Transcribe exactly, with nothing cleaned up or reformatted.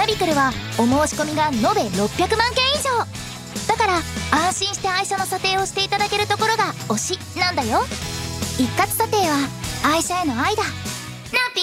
リクルはお申し込みが延べろっぴゃくまんけん以上だから、安心して愛車の査定をしていただけるところが推しなんだよ。一括査定は愛車への愛だ。